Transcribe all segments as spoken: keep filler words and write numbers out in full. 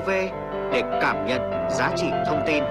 vê để cảm nhận giá trị thông tin.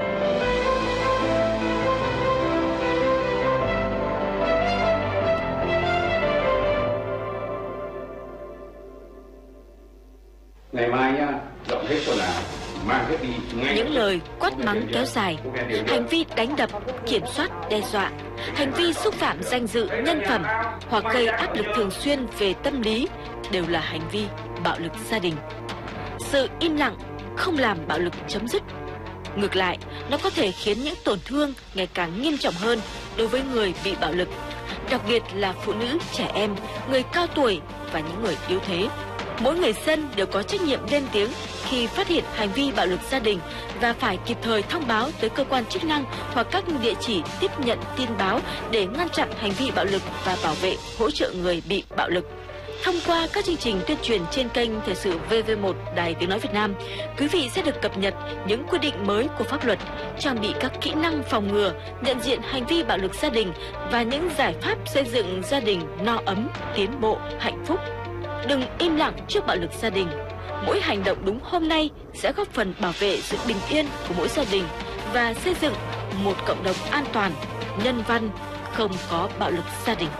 Ngày mai nhá, dọn hết quần áo, mang hết đi ngay. Những lời quát mắng kéo dài, hành vi đánh đập, kiểm soát, đe dọa, hành vi xúc phạm danh dự, nhân phẩm hoặc gây áp lực thường xuyên về tâm lý đều là hành vi bạo lực gia đình. Sự im lặng không làm bạo lực chấm dứt. Ngược lại, nó có thể khiến những tổn thương ngày càng nghiêm trọng hơn đối với người bị bạo lực, đặc biệt là phụ nữ, trẻ em, người cao tuổi và những người yếu thế. Mỗi người dân đều có trách nhiệm lên tiếng khi phát hiện hành vi bạo lực gia đình và phải kịp thời thông báo tới cơ quan chức năng hoặc các địa chỉ tiếp nhận tin báo để ngăn chặn hành vi bạo lực và bảo vệ, hỗ trợ người bị bạo lực. Thông qua các chương trình tuyên truyền trên kênh Thời sự vê vê một Đài Tiếng Nói Việt Nam, quý vị sẽ được cập nhật những quy định mới của pháp luật, trang bị các kỹ năng phòng ngừa, nhận diện hành vi bạo lực gia đình và những giải pháp xây dựng gia đình no ấm, tiến bộ, hạnh phúc. Đừng im lặng trước bạo lực gia đình. Mỗi hành động đúng hôm nay sẽ góp phần bảo vệ sự bình yên của mỗi gia đình và xây dựng một cộng đồng an toàn, nhân văn, không có bạo lực gia đình.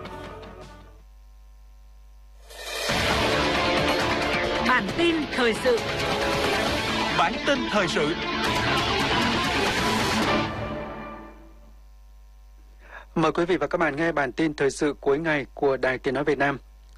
Bản tin thời sự. Bản tin thời sự. Mời quý vị và các bạn nghe bản tin thời sự cuối ngày của Đài Tiếng Nói Việt Nam.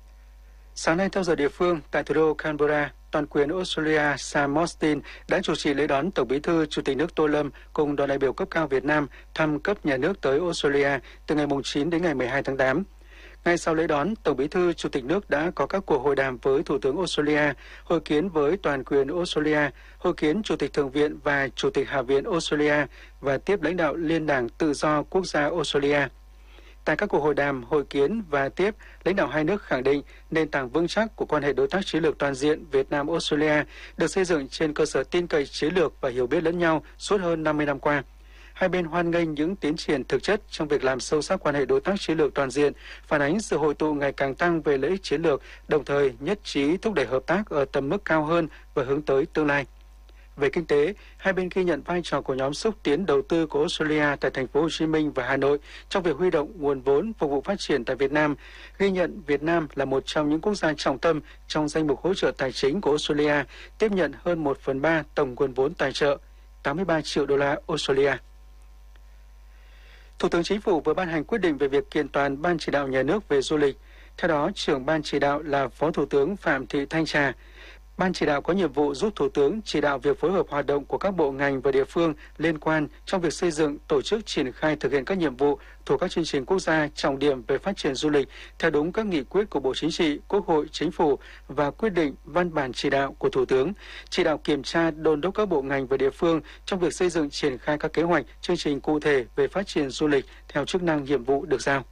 Sáng nay theo giờ địa phương, tại thủ đô Canberra, toàn quyền Australia Sam Mostyn đã chủ trì lễ đón Tổng Bí thư Chủ tịch nước Tô Lâm cùng đoàn đại biểu cấp cao Việt Nam thăm cấp nhà nước tới Australia từ ngày chín đến ngày mười hai tháng tám. Ngay sau lễ đón, Tổng Bí thư Chủ tịch nước đã có các cuộc hội đàm với Thủ tướng Australia, hội kiến với toàn quyền Australia, hội kiến Chủ tịch Thượng viện và Chủ tịch Hạ viện Australia và tiếp lãnh đạo Liên đảng Tự do Quốc gia Australia. Tại các cuộc hội đàm, hội kiến và tiếp, lãnh đạo hai nước khẳng định nền tảng vững chắc của quan hệ đối tác chiến lược toàn diện Việt Nam-Australia được xây dựng trên cơ sở tin cậy chiến lược và hiểu biết lẫn nhau suốt hơn năm mươi năm qua. Hai bên hoan nghênh những tiến triển thực chất trong việc làm sâu sắc quan hệ đối tác chiến lược toàn diện, phản ánh sự hội tụ ngày càng tăng về lợi ích chiến lược, đồng thời nhất trí thúc đẩy hợp tác ở tầm mức cao hơn và hướng tới tương lai. Về kinh tế, hai bên ghi nhận vai trò của nhóm xúc tiến đầu tư của Australia tại thành phố Hồ Chí Minh và Hà Nội trong việc huy động nguồn vốn phục vụ phát triển tại Việt Nam, ghi nhận Việt Nam là một trong những quốc gia trọng tâm trong danh mục hỗ trợ tài chính của Australia, tiếp nhận hơn một phần ba tổng nguồn vốn tài trợ, tám mươi ba triệu đô la Australia. Thủ tướng Chính phủ vừa ban hành quyết định về việc kiện toàn Ban Chỉ đạo Nhà nước về du lịch. Theo đó, trưởng Ban Chỉ đạo là Phó Thủ tướng Phạm Thị Thanh Trà. Ban chỉ đạo có nhiệm vụ giúp Thủ tướng chỉ đạo việc phối hợp hoạt động của các bộ ngành và địa phương liên quan trong việc xây dựng, tổ chức triển khai thực hiện các nhiệm vụ thuộc các chương trình quốc gia trọng điểm về phát triển du lịch theo đúng các nghị quyết của Bộ Chính trị, Quốc hội, Chính phủ và quyết định văn bản chỉ đạo của Thủ tướng, chỉ đạo kiểm tra đôn đốc các bộ ngành và địa phương trong việc xây dựng triển khai các kế hoạch, chương trình cụ thể về phát triển du lịch theo chức năng nhiệm vụ được giao.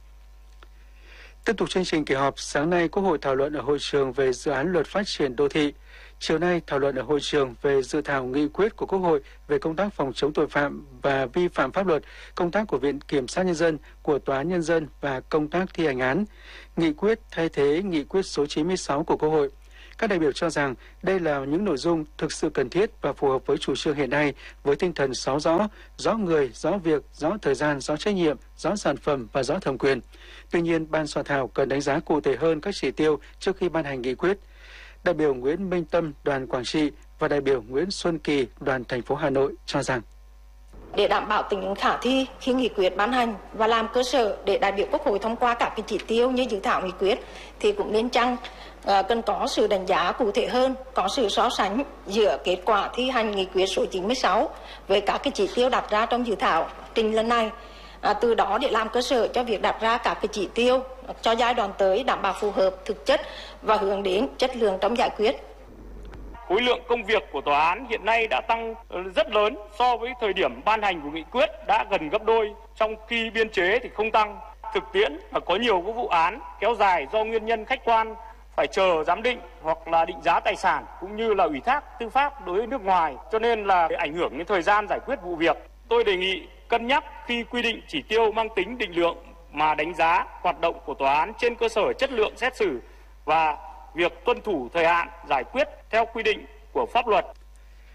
Tiếp tục chương trình kỳ họp, sáng nay Quốc hội thảo luận ở hội trường về dự án luật phát triển đô thị. Chiều nay thảo luận ở hội trường về dự thảo nghị quyết của Quốc hội về công tác phòng chống tội phạm và vi phạm pháp luật, công tác của Viện Kiểm sát Nhân dân, của Tòa án Nhân dân và công tác thi hành án. Nghị quyết thay thế nghị quyết số chín mươi sáu của Quốc hội. Các đại biểu cho rằng đây là những nội dung thực sự cần thiết và phù hợp với chủ trương hiện nay với tinh thần sáu rõ, rõ người, rõ việc, rõ thời gian, rõ trách nhiệm, rõ sản phẩm và rõ thẩm quyền. Tuy nhiên, ban soạn thảo cần đánh giá cụ thể hơn các chỉ tiêu trước khi ban hành nghị quyết. Đại biểu Nguyễn Minh Tâm, đoàn Quảng Trị và đại biểu Nguyễn Xuân Kỳ, đoàn thành phố Hà Nội cho rằng để đảm bảo tính khả thi khi nghị quyết ban hành và làm cơ sở để đại biểu Quốc hội thông qua các cái chỉ tiêu như dự thảo nghị quyết thì cũng nên chăng uh, cần có sự đánh giá cụ thể hơn, có sự so sánh giữa kết quả thi hành nghị quyết số chín mươi sáu với các cái chỉ tiêu đặt ra trong dự thảo trình lần này. À, từ đó để làm cơ sở cho việc đặt ra các cái chỉ tiêu cho giai đoạn tới đảm bảo phù hợp thực chất và hướng đến chất lượng trong giải quyết. Khối lượng công việc của tòa án hiện nay đã tăng rất lớn so với thời điểm ban hành của nghị quyết, đã gần gấp đôi, trong khi biên chế thì không tăng. Thực tiễn là có nhiều các vụ án kéo dài do nguyên nhân khách quan, phải chờ giám định hoặc là định giá tài sản cũng như là ủy thác tư pháp đối với nước ngoài, cho nên là ảnh hưởng đến thời gian giải quyết vụ việc. Tôi đề nghị cân nhắc khi quy định chỉ tiêu mang tính định lượng mà đánh giá hoạt động của tòa án trên cơ sở chất lượng xét xử và việc tuân thủ thời hạn giải quyết theo quy định của pháp luật.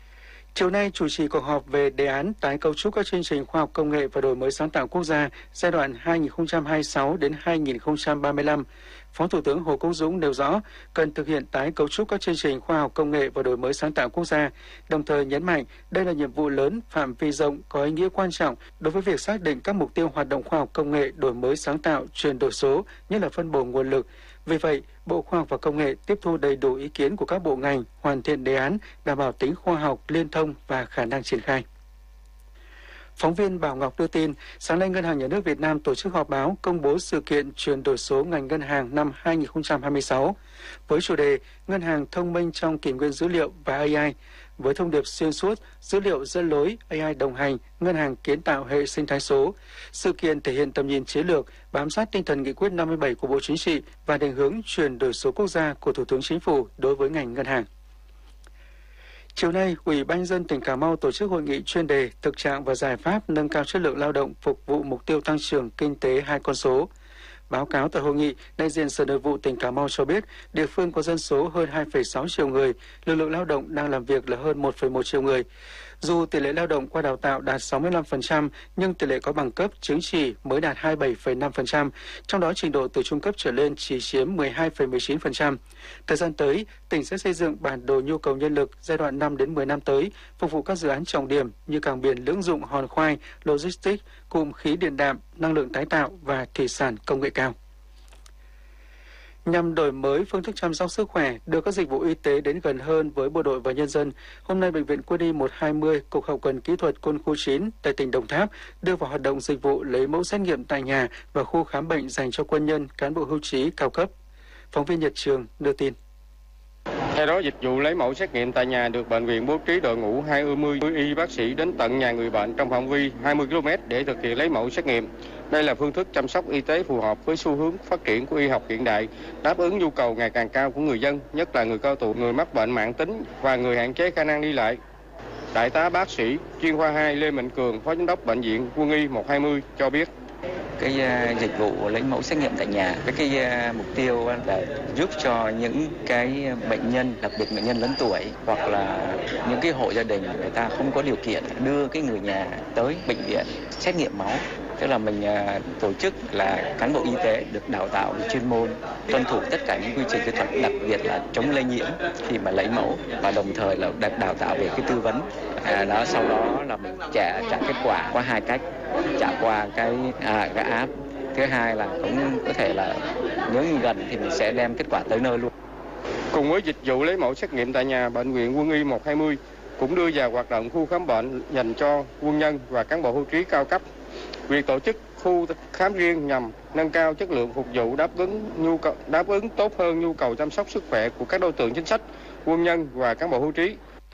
Chiều nay chủ trì cuộc họp về đề án tái cấu trúc các chương trình khoa học công nghệ và đổi mới sáng tạo quốc gia giai đoạn hai nghìn không trăm hai mươi sáu đến hai nghìn không trăm ba mươi lăm, Phó Thủ tướng Hồ Quốc Dũng nêu rõ cần thực hiện tái cấu trúc các chương trình khoa học công nghệ và đổi mới sáng tạo quốc gia, đồng thời nhấn mạnh đây là nhiệm vụ lớn, phạm vi rộng, có ý nghĩa quan trọng đối với việc xác định các mục tiêu hoạt động khoa học công nghệ, đổi mới sáng tạo, chuyển đổi số, như là phân bổ nguồn lực. Vì vậy, Bộ Khoa học và Công nghệ tiếp thu đầy đủ ý kiến của các bộ ngành, hoàn thiện đề án, đảm bảo tính khoa học, liên thông và khả năng triển khai. Phóng viên Bảo Ngọc đưa tin, sáng nay Ngân hàng Nhà nước Việt Nam tổ chức họp báo công bố sự kiện chuyển đổi số ngành ngân hàng năm hai nghìn không trăm hai mươi sáu với chủ đề Ngân hàng thông minh trong kỷ nguyên dữ liệu và a i, với thông điệp xuyên suốt, dữ liệu dẫn lối, a i đồng hành, ngân hàng kiến tạo hệ sinh thái số. Sự kiện thể hiện tầm nhìn chiến lược, bám sát tinh thần nghị quyết năm mươi bảy của Bộ Chính trị và định hướng chuyển đổi số quốc gia của Thủ tướng Chính phủ đối với ngành ngân hàng. Chiều nay, Ủy ban nhân dân tỉnh Cà Mau tổ chức hội nghị chuyên đề thực trạng và giải pháp nâng cao chất lượng lao động phục vụ mục tiêu tăng trưởng kinh tế hai con số. Báo cáo tại hội nghị, đại diện Sở Nội vụ tỉnh Cà Mau cho biết, địa phương có dân số hơn hai phẩy sáu triệu người, lực lượng lao động đang làm việc là hơn một phẩy một triệu người. Dù tỷ lệ lao động qua đào tạo đạt sáu mươi lăm phần trăm, nhưng tỷ lệ có bằng cấp, chứng chỉ mới đạt hai mươi bảy phẩy năm phần trăm, trong đó trình độ từ trung cấp trở lên chỉ chiếm mười hai phẩy mười chín phần trăm. Thời gian tới, tỉnh sẽ xây dựng bản đồ nhu cầu nhân lực giai đoạn năm đến mười năm tới, phục vụ các dự án trọng điểm như cảng biển lưỡng dụng Hòn Khoai, logistics, cụm khí điện đạm, năng lượng tái tạo và thủy sản công nghệ cao. Nhằm đổi mới phương thức chăm sóc sức khỏe, đưa các dịch vụ y tế đến gần hơn với bộ đội và nhân dân, hôm nay Bệnh viện Quân y một hai mươi, Cục Hậu cần Kỹ thuật Quân khu chín tại tỉnh Đồng Tháp đưa vào hoạt động dịch vụ lấy mẫu xét nghiệm tại nhà và khu khám bệnh dành cho quân nhân, cán bộ hưu trí cao cấp. Phóng viên Nhật Trường đưa tin. Theo đó, dịch vụ lấy mẫu xét nghiệm tại nhà được bệnh viện bố trí đội ngũ hai mươi y bác sĩ đến tận nhà người bệnh trong phạm vi hai mươi ki lô mét để thực hiện lấy mẫu xét nghiệm. Đây là phương thức chăm sóc y tế phù hợp với xu hướng phát triển của y học hiện đại, đáp ứng nhu cầu ngày càng cao của người dân, nhất là người cao tuổi, người mắc bệnh mãn tính và người hạn chế khả năng đi lại. Đại tá bác sĩ chuyên khoa hai Lê Mạnh Cường, Phó Giám đốc Bệnh viện Quân y một hai mươi cho biết. Cái uh, dịch vụ lấy mẫu xét nghiệm tại nhà với cái uh, mục tiêu là giúp cho những cái bệnh nhân, đặc biệt bệnh nhân lớn tuổi hoặc là những cái hộ gia đình người ta không có điều kiện đưa cái người nhà tới bệnh viện xét nghiệm máu. Tức là mình uh, tổ chức là cán bộ y tế được đào tạo về chuyên môn, tuân thủ tất cả những quy trình kỹ thuật, đặc biệt là chống lây nhiễm khi mà lấy mẫu, và đồng thời là được đào tạo về cái tư vấn. À, đó sau đó là mình trả trả kết quả qua hai cách, trả qua cái à, cái app. Thứ hai là cũng có thể là nếu như gần thì mình sẽ đem kết quả tới nơi luôn. Cùng với dịch vụ lấy mẫu xét nghiệm tại nhà, Bệnh viện Quân y một hai mươi cũng đưa vào hoạt động khu khám bệnh dành cho quân nhân và cán bộ hưu trí cao cấp. Việc tổ chức khu khám riêng nhằm nâng cao chất lượng phục vụ, đáp ứng nhu cầu đáp ứng tốt hơn nhu cầu chăm sóc sức khỏe của các đối tượng chính sách, quân nhân và cán bộ hưu trí.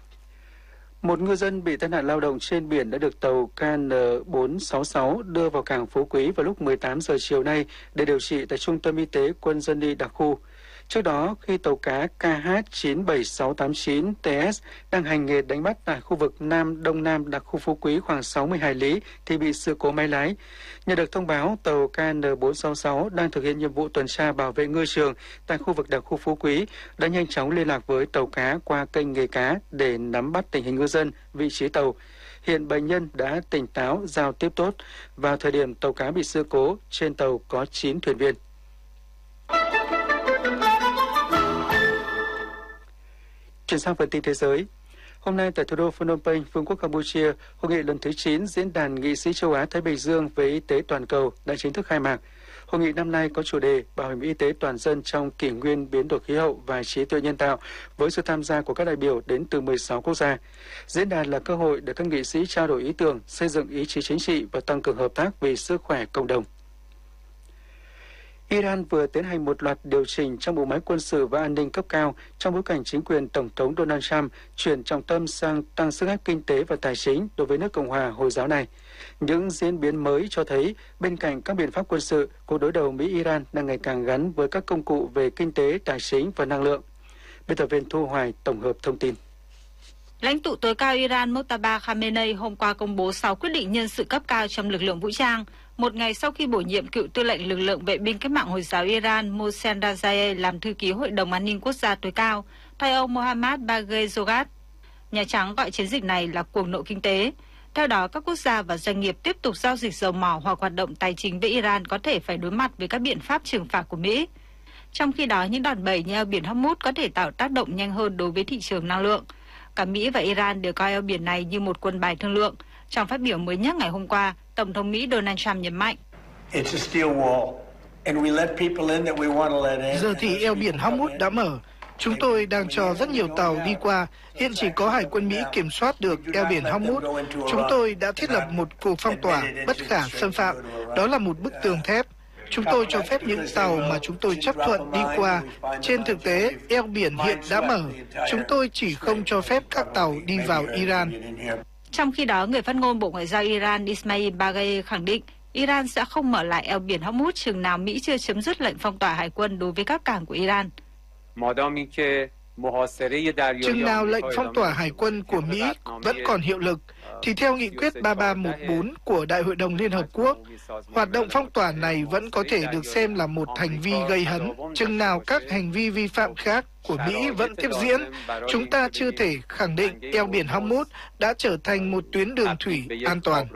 Một ngư dân bị tai nạn lao động trên biển đã được tàu K N bốn sáu sáu đưa vào cảng Phú Quý vào lúc mười tám giờ chiều nay để điều trị tại Trung tâm Y tế Quân dân y đặc khu. Trước đó, khi tàu cá K H chín bảy sáu tám chín T S đang hành nghề đánh bắt tại khu vực Nam Đông Nam đặc khu Phú Quý khoảng sáu mươi hải lý thì bị sự cố máy lái. Nhận được thông báo, tàu K N bốn sáu sáu đang thực hiện nhiệm vụ tuần tra bảo vệ ngư trường tại khu vực đặc khu Phú Quý đã nhanh chóng liên lạc với tàu cá qua kênh nghề cá để nắm bắt tình hình ngư dân, vị trí tàu. Hiện bệnh nhân đã tỉnh táo, giao tiếp tốt. Vào thời điểm tàu cá bị sự cố, trên tàu có chín thuyền viên. Chuyển sang phần tin thế giới. Hôm nay tại thủ đô Phnom Penh, Vương quốc Campuchia, hội nghị lần thứ chín Diễn đàn Nghị sĩ châu Á Thái Bình Dương về y tế toàn cầu đã chính thức khai mạc. Hội nghị năm nay có chủ đề Bảo hiểm y tế toàn dân trong kỷ nguyên biến đổi khí hậu và trí tuệ nhân tạo, với sự tham gia của các đại biểu đến từ mười sáu quốc gia. Diễn đàn là cơ hội để các nghị sĩ trao đổi ý tưởng, xây dựng ý chí chính trị và tăng cường hợp tác vì sức khỏe cộng đồng. Iran vừa tiến hành một loạt điều chỉnh trong bộ máy quân sự và an ninh cấp cao trong bối cảnh chính quyền Tổng thống Donald Trump chuyển trọng tâm sang tăng sức ép kinh tế và tài chính đối với nước Cộng hòa Hồi giáo này. Những diễn biến mới cho thấy bên cạnh các biện pháp quân sự, cuộc đối đầu Mỹ-Iran đang ngày càng gắn với các công cụ về kinh tế, tài chính và năng lượng. Biên tập viên Thu Hoài tổng hợp thông tin. Lãnh tụ tối cao Iran Mojtaba Khamenei hôm qua công bố sáu quyết định nhân sự cấp cao trong lực lượng vũ trang, một ngày sau khi bổ nhiệm cựu tư lệnh lực lượng vệ binh cách mạng Hồi giáo Iran Mohsen Rajaei làm thư ký Hội đồng An ninh Quốc gia tối cao, thay ông Mohammad Bagher Zogat. Nhà Trắng gọi chiến dịch này là cuồng nộ kinh tế. Theo đó, các quốc gia và doanh nghiệp tiếp tục giao dịch dầu mỏ hoặc hoạt động tài chính với Iran có thể phải đối mặt với các biện pháp trừng phạt của Mỹ. Trong khi đó, những đòn bẩy như eo biển Hormuz có thể tạo tác động nhanh hơn đối với thị trường năng lượng. Cả Mỹ và Iran đều coi eo biển này như một quân bài thương lượng. Trong phát biểu mới nhất ngày hôm qua, Tổng thống Mỹ Donald Trump nhấn mạnh. Giờ thì eo biển Hormuz đã mở. Chúng tôi đang cho rất nhiều tàu đi qua. Hiện chỉ có Hải quân Mỹ kiểm soát được eo biển Hormuz. Chúng tôi đã thiết lập một cuộc phong tỏa bất khả xâm phạm. Đó là một bức tường thép. Chúng tôi cho phép những tàu mà chúng tôi chấp thuận đi qua. Trên thực tế, eo biển hiện đã mở. Chúng tôi chỉ không cho phép các tàu đi vào Iran. Trong khi đó, người phát ngôn Bộ Ngoại giao Iran Ismail Baghei khẳng định Iran sẽ không mở lại eo biển Hormuz chừng nào Mỹ chưa chấm dứt lệnh phong tỏa hải quân đối với các cảng của Iran. Chừng nào lệnh phong tỏa hải quân của Mỹ vẫn còn hiệu lực, thì theo nghị quyết ba ba một bốn của Đại hội đồng Liên Hợp Quốc, hoạt động phong tỏa này vẫn có thể được xem là một hành vi gây hấn. Chừng nào các hành vi vi phạm khác của Mỹ vẫn tiếp diễn, chúng ta chưa thể khẳng định eo biển Hormuz đã trở thành một tuyến đường thủy an toàn.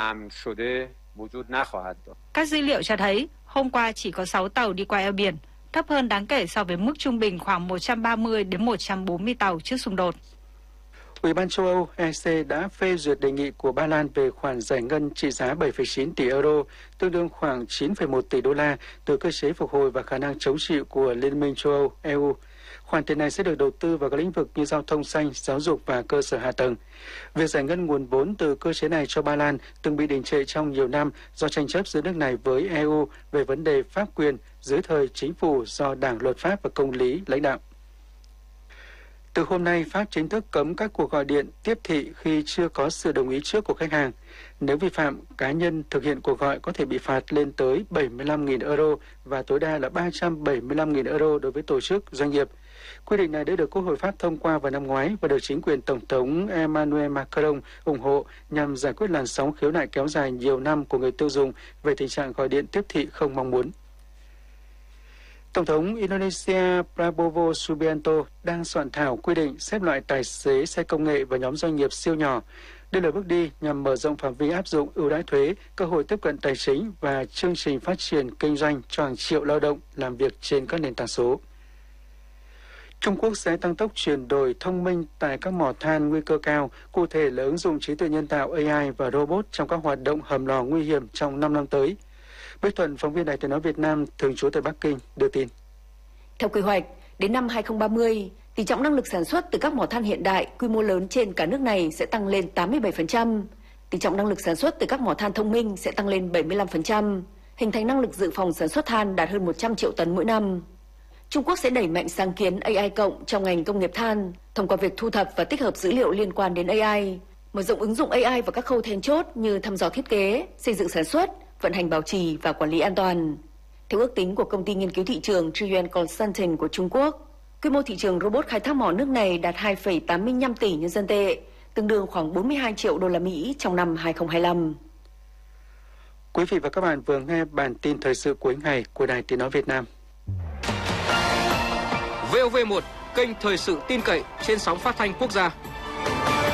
Các dữ liệu cho thấy, hôm qua chỉ có sáu tàu đi qua eo biển, thấp hơn đáng kể so với mức trung bình khoảng một trăm ba mươi đến một trăm bốn mươi tàu trước xung đột. Ủy ban châu Âu E C đã phê duyệt đề nghị của Ba Lan về khoản giải ngân trị giá bảy phẩy chín tỷ euro, tương đương khoảng chín phẩy một tỷ đô la từ cơ chế phục hồi và khả năng chống chịu của Liên minh châu Âu E U. Khoản tiền này sẽ được đầu tư vào các lĩnh vực như giao thông xanh, giáo dục và cơ sở hạ tầng. Việc giải ngân nguồn vốn từ cơ chế này cho Ba Lan từng bị đình trệ trong nhiều năm do tranh chấp giữa nước này với E U về vấn đề pháp quyền dưới thời chính phủ do Đảng Luật pháp và Công lý lãnh đạo. Từ hôm nay, Pháp chính thức cấm các cuộc gọi điện tiếp thị khi chưa có sự đồng ý trước của khách hàng. Nếu vi phạm, cá nhân thực hiện cuộc gọi có thể bị phạt lên tới bảy mươi lăm nghìn euro và tối đa là ba trăm bảy mươi lăm nghìn euro đối với tổ chức, doanh nghiệp. Quy định này đã được Quốc hội Pháp thông qua vào năm ngoái và được chính quyền Tổng thống Emmanuel Macron ủng hộ nhằm giải quyết làn sóng khiếu nại kéo dài nhiều năm của người tiêu dùng về tình trạng gọi điện tiếp thị không mong muốn. Tổng thống Indonesia Prabowo Subianto đang soạn thảo quy định xếp loại tài xế xe công nghệ và nhóm doanh nghiệp siêu nhỏ. Đây là bước đi nhằm mở rộng phạm vi áp dụng ưu đãi thuế, cơ hội tiếp cận tài chính và chương trình phát triển kinh doanh cho hàng triệu lao động làm việc trên các nền tảng số. Trung Quốc sẽ tăng tốc chuyển đổi thông minh tại các mỏ than nguy cơ cao, cụ thể là ứng dụng trí tuệ nhân tạo A I và robot trong các hoạt động hầm lò nguy hiểm trong năm năm tới. Bích Thuận, phóng viên Đài Tiếng nói Việt Nam thường trú tại Bắc Kinh đưa tin. Theo quy hoạch, đến năm hai không ba mươi, tỷ trọng năng lực sản xuất từ các mỏ than hiện đại quy mô lớn trên cả nước này sẽ tăng lên tám mươi bảy phần trăm. Tỷ trọng năng lực sản xuất từ các mỏ than thông minh sẽ tăng lên bảy mươi lăm phần trăm, hình thành năng lực dự phòng sản xuất than đạt hơn một trăm triệu tấn mỗi năm. Trung Quốc sẽ đẩy mạnh sáng kiến A I cộng trong ngành công nghiệp than thông qua việc thu thập và tích hợp dữ liệu liên quan đến A I, mở rộng ứng dụng A I vào các khâu then chốt như thăm dò thiết kế, xây dựng sản xuất, vận hành bảo trì và quản lý an toàn. Theo ước tính của công ty nghiên cứu thị trường Triyuan Consulting của Trung Quốc, quy mô thị trường robot khai thác mỏ nước này đạt hai phẩy tám mươi lăm tỷ nhân dân tệ, tương đương khoảng bốn mươi hai triệu đô la Mỹ trong năm hai không hai lăm. Quý vị và các bạn vừa nghe bản tin thời sự cuối ngày của Đài Tiếng nói Việt Nam. vê o vê một, kênh thời sự tin cậy trên sóng phát thanh quốc gia.